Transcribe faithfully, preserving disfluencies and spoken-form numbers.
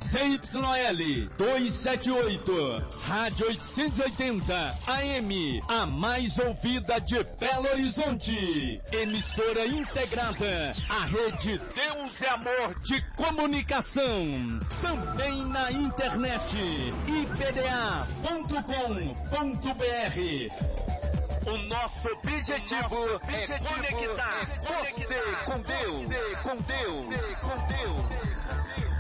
Z Y L duzentos e setenta e oito, Rádio oitocentos e oitenta A M, a mais ouvida de Belo Horizonte. Emissora integrada à rede Deus é Amor de Comunicação. Também na internet, i p d a ponto com ponto b r. O nosso objetivo, o nosso objetivo é conectar, é conectar você com Deus, com Deus, com Deus.